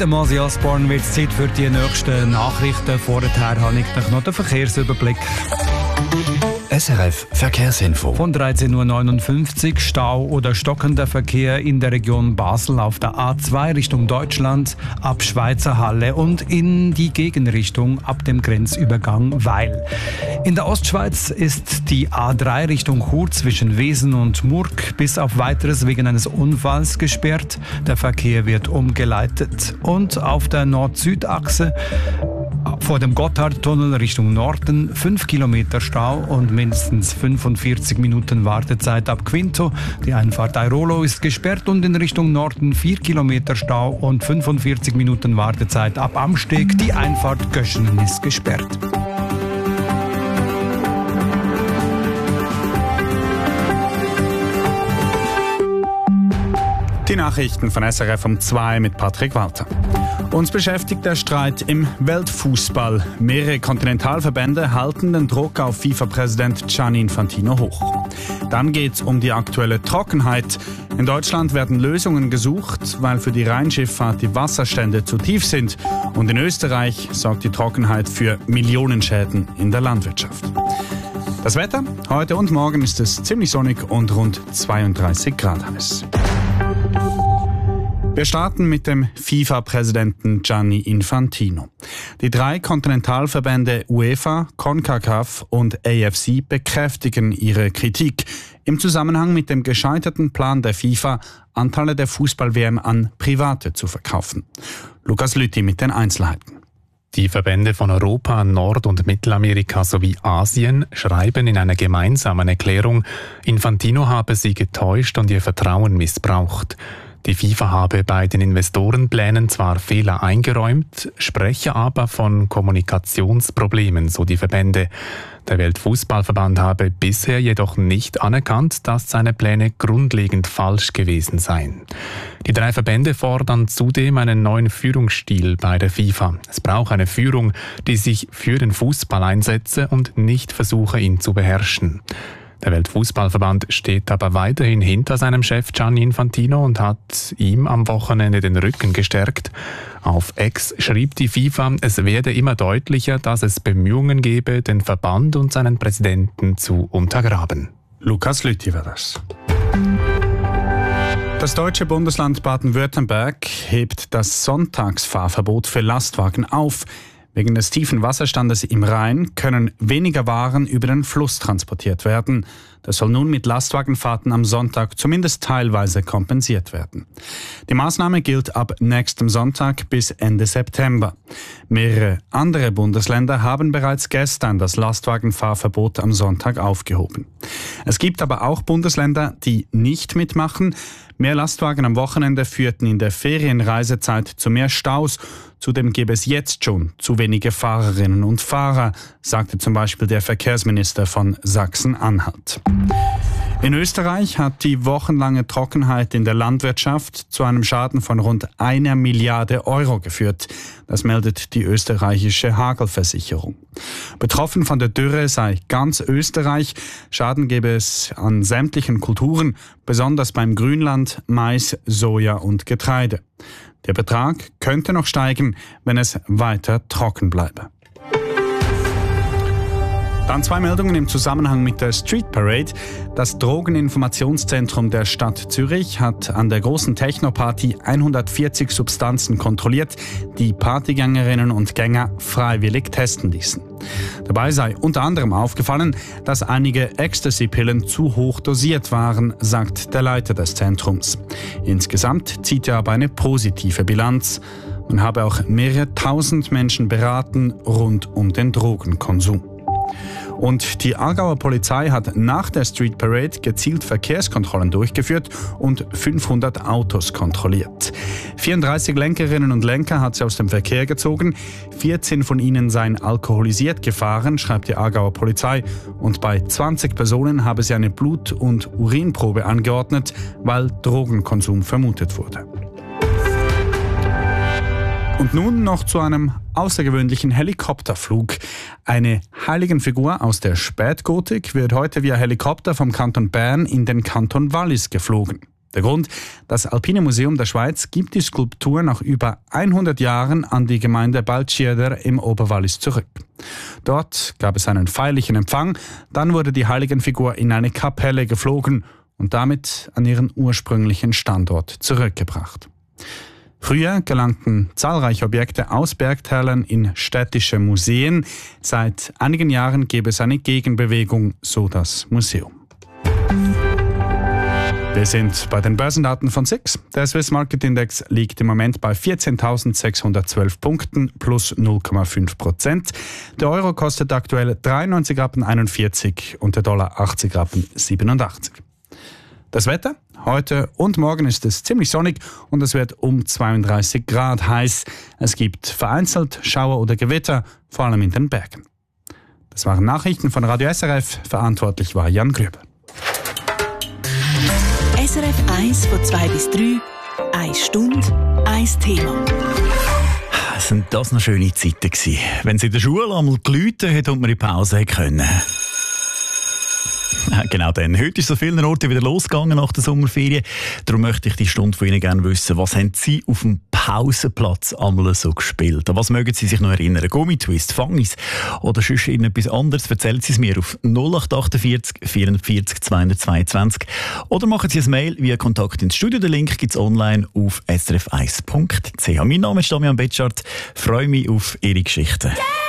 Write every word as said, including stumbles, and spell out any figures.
dem Ozzy Osbourne wird es Zeit für die nächsten Nachrichten. Vorher habe ich noch den Verkehrsüberblick. S R F Verkehrsinfo. Von dreizehn Uhr neunundfünfzig Stau oder stockender Verkehr in der Region Basel auf der A zwei Richtung Deutschland ab Schweizer Halle und in die Gegenrichtung ab dem Grenzübergang Weil. In der Ostschweiz ist die A drei Richtung Chur zwischen Wesen und Murg bis auf Weiteres wegen eines Unfalls gesperrt. Der Verkehr wird umgeleitet. Und auf der Nord-Süd-Achse vor dem Gotthardtunnel Richtung Norden fünf Kilometer Stau und mindestens fünfundvierzig Minuten Wartezeit ab Quinto. Die Einfahrt Airolo ist gesperrt und in Richtung Norden vier Kilometer Stau und fünfundvierzig Minuten Wartezeit ab Amsteg. Die Einfahrt Göschenen ist gesperrt. Die Nachrichten von S R F um zwei mit Patrick Walter. Uns beschäftigt der Streit im Weltfußball. Mehrere Kontinentalverbände halten den Druck auf FIFA-Präsident Gianni Infantino hoch. Dann geht es um die aktuelle Trockenheit. In Deutschland werden Lösungen gesucht, weil für die Rheinschifffahrt die Wasserstände zu tief sind. Und in Österreich sorgt die Trockenheit für Millionenschäden in der Landwirtschaft. Das Wetter? Heute und morgen ist es ziemlich sonnig und rund zweiunddreißig Grad heiß. Wir starten mit dem FIFA-Präsidenten Gianni Infantino. Die drei Kontinentalverbände UEFA, CONCACAF und A F C bekräftigen ihre Kritik im Zusammenhang mit dem gescheiterten Plan der FIFA, Anteile der Fußball-W M an Private zu verkaufen. Lukas Lüthi mit den Einzelheiten. Die Verbände von Europa, Nord- und Mittelamerika sowie Asien schreiben in einer gemeinsamen Erklärung, Infantino habe sie getäuscht und ihr Vertrauen missbraucht. Die FIFA habe bei den Investorenplänen zwar Fehler eingeräumt, spreche aber von Kommunikationsproblemen, so die Verbände. Der Weltfußballverband habe bisher jedoch nicht anerkannt, dass seine Pläne grundlegend falsch gewesen seien. Die drei Verbände fordern zudem einen neuen Führungsstil bei der FIFA. Es braucht eine Führung, die sich für den Fußball einsetze und nicht versuche, ihn zu beherrschen. Der Weltfußballverband steht aber weiterhin hinter seinem Chef Gianni Infantino und hat ihm am Wochenende den Rücken gestärkt. Auf X schrieb die FIFA, es werde immer deutlicher, dass es Bemühungen gebe, den Verband und seinen Präsidenten zu untergraben. Lukas Lüthi war das. Das deutsche Bundesland Baden-Württemberg hebt das Sonntagsfahrverbot für Lastwagen auf. Wegen des tiefen Wasserstandes im Rhein können weniger Waren über den Fluss transportiert werden. Das soll nun mit Lastwagenfahrten am Sonntag zumindest teilweise kompensiert werden. Die Maßnahme gilt ab nächstem Sonntag bis Ende September. Mehrere andere Bundesländer haben bereits gestern das Lastwagenfahrverbot am Sonntag aufgehoben. Es gibt aber auch Bundesländer, die nicht mitmachen. Mehr Lastwagen am Wochenende führten in der Ferienreisezeit zu mehr Staus. Zudem gäbe es jetzt schon zu wenige Fahrerinnen und Fahrer, sagte zum Beispiel der Verkehrsminister von Sachsen-Anhalt. In Österreich hat die wochenlange Trockenheit in der Landwirtschaft zu einem Schaden von rund einer Milliarde Euro geführt. Das meldet die österreichische Hagelversicherung. Betroffen von der Dürre sei ganz Österreich. Schaden gäbe es an sämtlichen Kulturen, besonders beim Grünland, Mais, Soja und Getreide. Der Betrag könnte noch steigen, wenn es weiter trocken bleibe. Dann zwei Meldungen im Zusammenhang mit der Street Parade. Das Drogeninformationszentrum der Stadt Zürich hat an der großen Techno-Party hundertvierzig Substanzen kontrolliert, die Partygängerinnen und Gänger freiwillig testen ließen. Dabei sei unter anderem aufgefallen, dass einige Ecstasy-Pillen zu hoch dosiert waren, sagt der Leiter des Zentrums. Insgesamt zieht er aber eine positive Bilanz. Man habe auch mehrere tausend Menschen beraten rund um den Drogenkonsum. Und die Aargauer Polizei hat nach der Street Parade gezielt Verkehrskontrollen durchgeführt und fünfhundert Autos kontrolliert. vierunddreißig Lenkerinnen und Lenker hat sie aus dem Verkehr gezogen. vierzehn von ihnen seien alkoholisiert gefahren, schreibt die Aargauer Polizei. Und bei zwanzig Personen habe sie eine Blut- und Urinprobe angeordnet, weil Drogenkonsum vermutet wurde. Und nun noch zu einem außergewöhnlichen Helikopterflug. Eine Heiligenfigur aus der Spätgotik wird heute via Helikopter vom Kanton Bern in den Kanton Wallis geflogen. Der Grund: Das Alpine Museum der Schweiz gibt die Skulptur nach über hundert Jahren an die Gemeinde Baltschirder im Oberwallis zurück. Dort gab es einen feierlichen Empfang, dann wurde die Heiligenfigur in eine Kapelle geflogen und damit an ihren ursprünglichen Standort zurückgebracht. Früher gelangten zahlreiche Objekte aus Bergtälern in städtische Museen. Seit einigen Jahren gäbe es eine Gegenbewegung, so das Museum. Wir sind bei den Börsendaten von S I X. Der Swiss Market Index liegt im Moment bei vierzehntausendsechshundertzwölf Punkten plus null Komma fünf Prozent. Der Euro kostet aktuell dreiundneunzig Rappen einundvierzig und der Dollar achtzig Rappen siebenundachtzig. Das Wetter? Heute und morgen ist es ziemlich sonnig und es wird um zweiunddreißig Grad heiß. Es gibt vereinzelt Schauer oder Gewitter, vor allem in den Bergen. Das waren Nachrichten von Radio S R F. Verantwortlich war Jan Grüber. S R F eins von zwei bis drei, eine Stunde, ein Thema. Sind das noch schöne Zeiten gewesen, wenn es in der Schule einmal geläutet hat und man in die Pause können. Genau dann. Heute ist es an vielen Orten wieder losgegangen nach der Sommerferien. Darum möchte ich die Stunde von Ihnen gerne wissen, was haben Sie auf dem Pausenplatz einmal so gespielt? An was mögen Sie sich noch erinnern? Gummitwist, Fangis oder sonst irgendetwas anderes? Erzählen Sie es mir auf null acht achtundvierzig vierundvierzig zweihundertzweiundzwanzig oder machen Sie ein Mail via Kontakt ins Studio. Den Link gibt es online auf s r f eins punkt c h. Mein Name ist Damian Betschart. Freue mich auf Ihre Geschichten. Yeah!